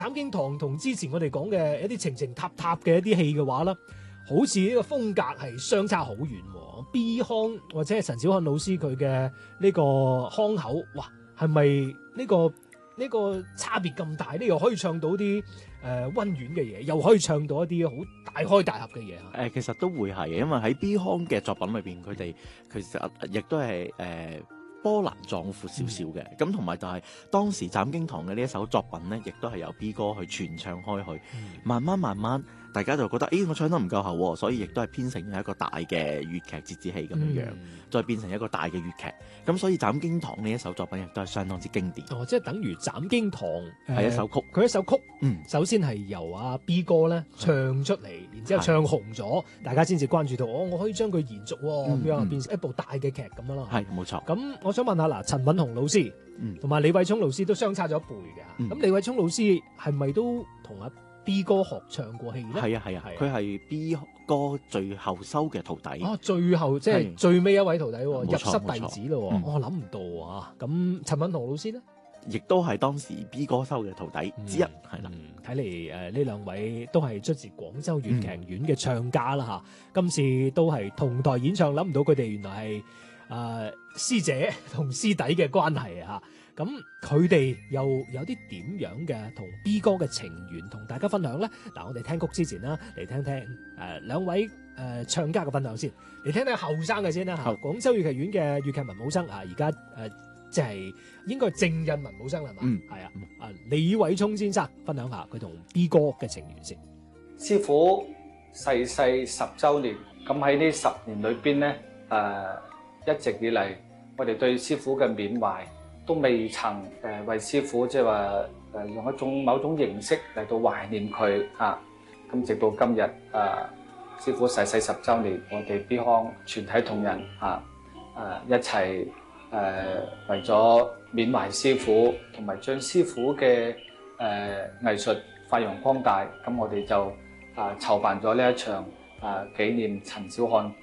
斬經堂同之前我哋講嘅一啲情情塔塔嘅一啲戲嘅話啦，好似呢個風格係相差好遠喎。B 腔或者係陳小漢老師佢嘅呢個腔口，哇，係咪呢個差別咁大呢？又可以唱到啲溫婉嘅嘢，又可以唱到一啲好大開大合嘅嘢啊！ 其實都會係嘅，因為喺 B 腔嘅作品裏邊，佢哋其實亦都係波瀾壯闊少少嘅。咁同埋就係當時斬經堂嘅呢一首作品咧，亦都係由 B 哥去傳唱開去，慢慢。大家就覺得，我唱得唔夠喉，所以亦都係編成一個大嘅粵劇折子戲咁樣，再變成一個大嘅粵劇。咁所以斬經堂呢一首作品亦都係相當之經典。 即係等於斬經堂係一首曲， 佢一首曲，首先係由阿 B 哥咧唱出嚟，然之後唱紅咗，大家先至關注到，我可以將佢延續咁樣變成一部大嘅劇咁樣咯。 係冇錯。 咁我想問下嗱，陳敏雄老師同埋李偉聰老師都相差咗一輩嘅，咁李偉聰老師係咪都同阿B 哥學唱過戲咧？ 係啊，佢係 B 哥最後收嘅徒弟。 最後即係最尾一位徒弟，入室弟錯子咯。我諗唔到啊！咁陳敏雄老師咧， 亦都係當時 B 哥收嘅徒弟之一，係啦。 睇嚟呢兩位都係出自廣州粵劇院嘅唱家啦嚇。今次都係同台演唱，諗唔到佢哋原來係師姐同師弟嘅關係嚇。咁佢哋又有啲點樣嘅同 B 哥嘅情緣同大家分享咧？嗱，我哋聽曲之前啦，嚟聽聽兩位唱家嘅分享先，嚟聽聽後生嘅先啦嚇。廣州粵劇院嘅粵劇文武生而家即係應該係正印文武生係嘛？係啊，李偉聰先生分享下佢同 B 哥嘅情緣先。 師傅逝世10週年，咁喺呢10年裏邊咧，一直以嚟我哋對師傅嘅緬懷都未曾為師傅即係話用一種某種形式嚟到懷念佢啊。咁直到今日師傅逝世10週年，我哋 B 腔全體同仁一齊為咗緬懷師傅，同埋將師傅嘅藝術發揚光大，咁我哋就籌辦咗呢一場紀念陳小漢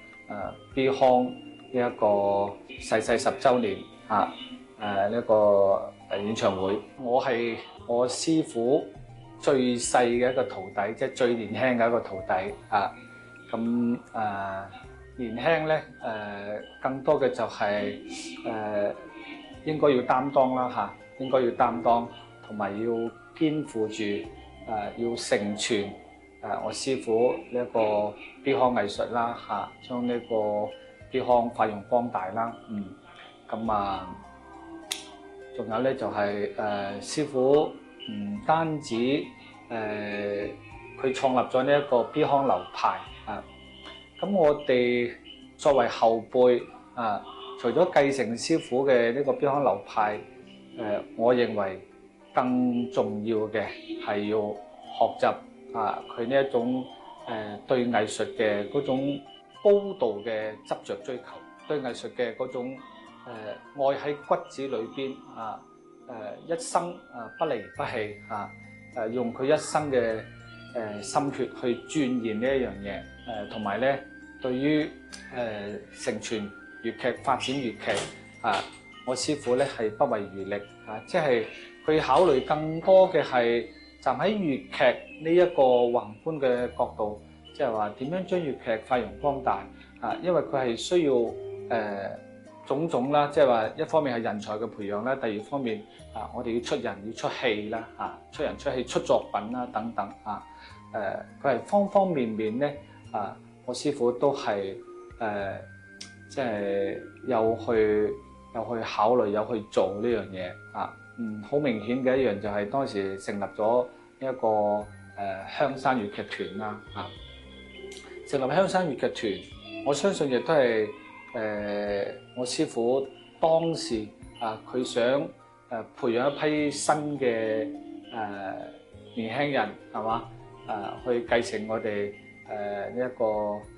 B 腔呢一個逝世10週年呢個演唱會。我係我師傅最細嘅一個徒弟，即係最年輕嘅一個徒弟咁年輕咧更多嘅就係應該要擔當啦應該要擔當，同埋要肩負住要承傳我師傅呢一個 B 腔藝術啦將呢個 B 腔發揚光大啦。咁仲有咧就係師傅唔單止佢創立咗呢一個 B 腔流派咁我哋作為後輩除咗繼承師傅嘅呢個 B 腔流派，我認為更重要嘅係要學習佢呢一種對藝術嘅嗰種高度嘅執着追求，對藝術嘅嗰種愛喺骨子裏邊一生不離不棄用佢一生嘅心血去鑽研呢一樣嘢，同埋咧對於承傳粵劇發展粵劇我師傅咧係不遺餘力即係佢考慮更多嘅係站喺粵劇呢一個宏觀嘅角度，即係話點樣將粵劇發揚光大因為佢係需要種種啦，即係話一方面係人才嘅培養啦，第二方面我哋要出人要出戲啦出人出戲出作品啦等等佢係方方面面咧我師傅都係即係有去考慮有去做呢樣嘢好明顯嘅一樣就係當時成立咗一個香山粵劇團啦成立香山粵劇團，我相信亦都係我師傅當時佢想培養一批新嘅年輕人係嘛去繼承我哋呢一個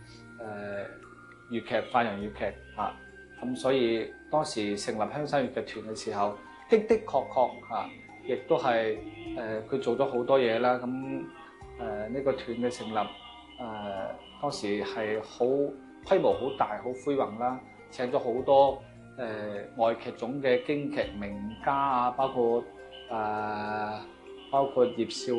粵劇發揚粵劇咁所以當時成立香山粵劇團嘅時候，的確亦都係佢做咗好多嘢啦。咁呢個團嘅成立當時係好規模好大好輝煌啦，請咗好多外劇種嘅京劇名家包括包括葉少